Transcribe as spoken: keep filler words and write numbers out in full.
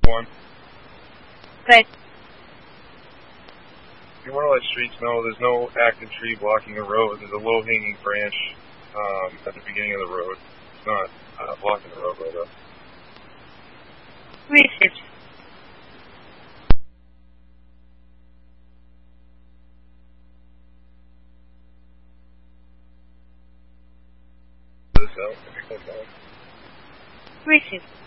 one. Okay. You want to let streets know there's no active tree blocking the road. There's a low-hanging branch um, at the beginning of the road. It's not uh, blocking the roadway, though. Received. This out. Let me click on it. Received.